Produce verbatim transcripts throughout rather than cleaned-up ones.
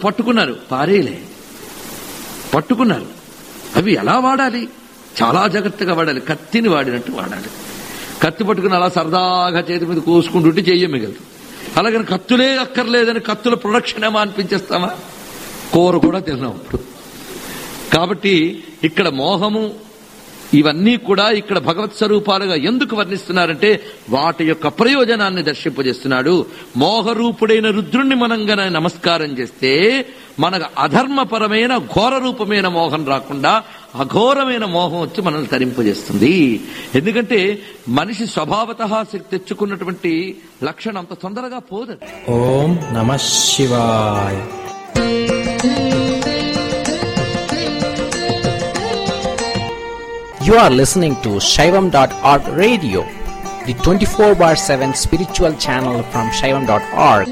పట్టుకున్నారు, పారేలే, పట్టుకున్నారు. అవి ఎలా వాడాలి? చాలా జాగ్రత్తగా వాడాలి. కత్తిని వాడినట్టు వాడాలి. కత్తి పట్టుకుని అలా సరదాగా చేతి మీద కోసుకుంటుంటే చెయ్య మిగలదు. అలాగని కత్తులే అక్కర్లేదని కత్తుల ప్రొడక్షన్ ఏమో అనిపించేస్తామా? కూర కూడా తిన్నాం ఇప్పుడు. కాబట్టి ఇక్కడ మోహము ఇవన్నీ కూడా ఇక్కడ భగవత్ స్వరూపాలుగా ఎందుకు వర్ణిస్తున్నారంటే వాటి యొక్క ప్రయోజనాన్ని దర్శింపజేస్తున్నాడు. మోహరూపుడైన రుద్రుణ్ణి మనం గన నమస్కారం చేస్తే మనకు అధర్మపరమైన ఘోర రూపమైన మోహం రాకుండా అఘోరమైన మోహం వచ్చి మనల్ని తరింపజేస్తుంది. ఎందుకంటే మనిషి స్వభావతః తెచ్చుకున్నటువంటి లక్షణం అంత తొందరగా పోదు. ఓం నమః శివాయ. You are listening to Shaivam dot org radio, the twenty-four bar seven spiritual channel from Shaivam dot org.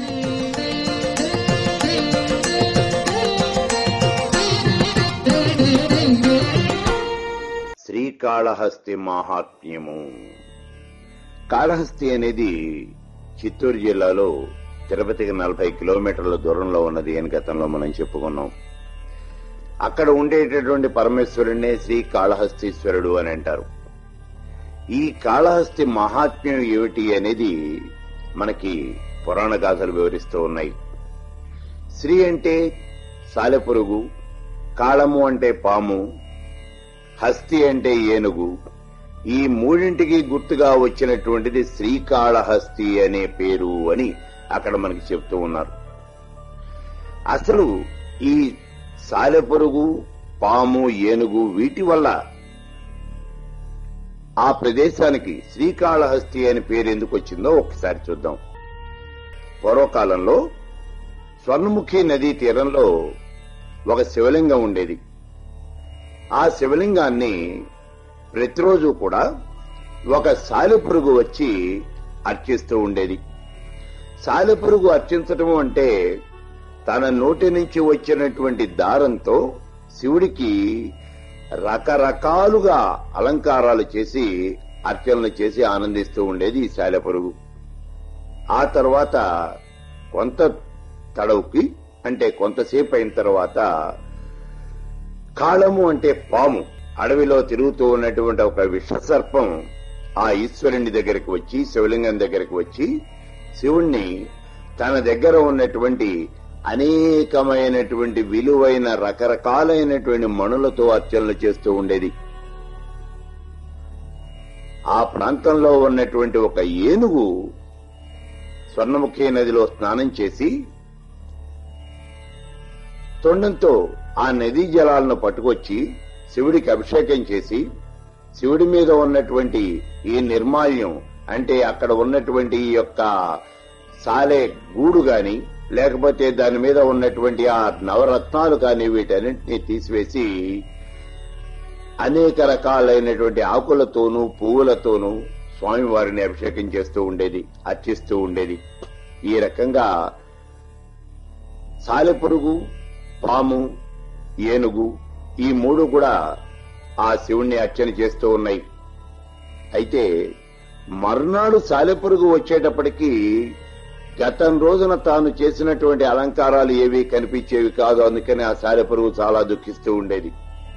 Srikalahasti మహాత్మ్యము. కాళహస్తి అనేది చిత్తూరు జిల్లాలో తిరుపతికి నలభై కిలోమీటర్ల దూరంలో ఉన్నది అని గతంలో మనం చెప్పుకున్నాం. అక్కడ ఉండేటటువంటి పరమేశ్వరుడినే శ్రీ కాళహస్తీశ్వరుడు అని అంటారు. ఈ కాళహస్తి మహాత్మ్యం ఏమిటి అనేది మనకి పురాణ గాథలు వివరిస్తూ ఉన్నాయి. శ్రీ అంటే సాలెపురుగు, కాళము అంటే పాము, హస్తి అంటే ఏనుగు. ఈ మూడింటికి గుర్తుగా వచ్చినటువంటిది శ్రీకాళహస్తి అనే పేరు అని అక్కడ మనకి చెప్తూ ఉన్నారు. అసలు ఈ సాలెపురుగు, పాము, ఏనుగు వీటి వల్ల ఆ ప్రదేశానికి శ్రీకాళహస్తి అని పేరు ఎందుకు వచ్చిందో ఒకసారి చూద్దాం. పూర్వకాలంలో స్వర్ణముఖి నదీ తీరంలో ఒక శివలింగం ఉండేది. ఆ శివలింగాన్ని ప్రతిరోజు కూడా ఒక సాలెపురుగు వచ్చి అర్చిస్తూ ఉండేది. సాలెపురుగు అర్చించటం అంటే తన నోటి నుంచి వచ్చినటువంటి దారంతో శివుడికి రకరకాలుగా అలంకారాలు చేసి అర్చనలు చేసి ఆనందిస్తూ ఉండేది ఈ సాలెపురుగు. ఆ తర్వాత కొంత తడవుకి అంటే కొంతసేపు అయిన తర్వాత కాళము అంటే పాము, అడవిలో తిరుగుతూ ఉన్నటువంటి ఒక విషసర్పం ఆ ఈశ్వరుని దగ్గరికి వచ్చి శివలింగం దగ్గరికి వచ్చి శివుణ్ణి తన దగ్గర ఉన్నటువంటి అనేకమైనటువంటి విలువైన రకరకాలైనటువంటి మణులతో అర్చనలు చేస్తూ ఉండేది. ఆ ప్రాంతంలో ఉన్నటువంటి ఒక ఏనుగు స్వర్ణముఖి నదిలో స్నానం చేసి తొండంతో ఆ నదీ జలాలను పట్టుకొచ్చి శివుడికి అభిషేకం చేసి శివుడి మీద ఉన్నటువంటి ఈ నిర్మాల్యం అంటే అక్కడ ఉన్నటువంటి ఈ యొక్క సాలే గూడు గాని లేకపోతే దాని మీద ఉన్నటువంటి ఆ నవరత్నాలు కానీ వీటన్నింటినీ తీసివేసి అనేక రకాలైనటువంటి ఆకులతోనూ పువ్వులతోనూ స్వామివారిని అభిషేకం చేస్తూ ఉండేది, అర్చిస్తూ ఉండేది. ఈ రకంగా సాలెపురుగు, పాము, ఏనుగు ఈ మూడు కూడా ఆ శివుణ్ణి అర్చన చేస్తూ ఉన్నాయి. అయితే మర్నాడు సాలెపురుగు వచ్చేటప్పటికీ గతం రోజున తాను చేసినటువంటి అలంకారాలు ఏవీ కనిపించేవి కాదు. అందుకని ఆ సాలెపురుగు చాలా దుఃఖిస్తూ ఉండేది.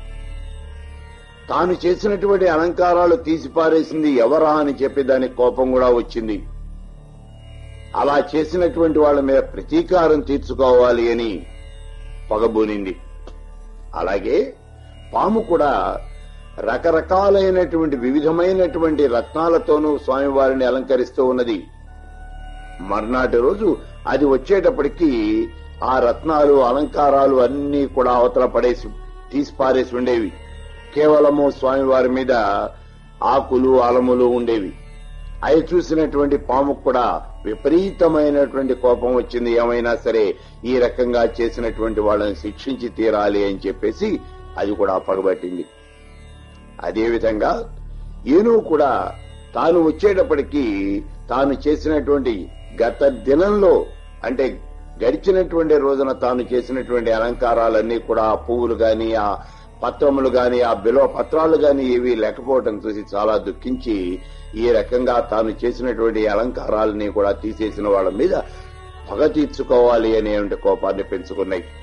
తాను చేసినటువంటి అలంకారాలు తీసిపారేసింది ఎవరా అని చెప్పి దానికి కోపం కూడా వచ్చింది. అలా చేసినటువంటి వాళ్ళ మీద ప్రతీకారం తీర్చుకోవాలి అని పగబూనింది. అలాగే పాము కూడా రకరకాలైనటువంటి వివిధమైనటువంటి రత్నాలతోనూ స్వామివారిని అలంకరిస్తూ ఉన్నది. మర్నాటి రోజు అది వచ్చేటప్పటికీ ఆ రత్నాలు అలంకారాలు అన్నీ కూడా అవతల పడేసి తీసిపారేసి ఉండేవి. కేవలము స్వామివారి మీద ఆకులు అలములు ఉండేవి. అవి చూసినటువంటి పాముకు కూడా విపరీతమైనటువంటి కోపం వచ్చింది. ఏమైనా సరే ఈ రకంగా చేసినటువంటి వాళ్ళని శిక్షించి తీరాలి అని చెప్పేసి అది కూడా పగబట్టింది. అదేవిధంగా ఏనుగు కూడా తాను వచ్చేటప్పటికీ తాను చేసినటువంటి గత దినంలో అంటే గడిచినటువంటి రోజున తాను చేసినటువంటి అలంకారాలన్నీ కూడా ఆ పువ్వులు గాని ఆ పత్రములు గాని ఆ బిల్వ పత్రాలు గాని ఏవి లేకపోవడం చూసి చాలా దుఃఖించి ఈ రకంగా తాను చేసినటువంటి అలంకారాలని కూడా తీసేసిన వాళ్ళ మీద పగ తీర్చుకోవాలి అనే కోపాన్ని పెంచుకున్నాయి.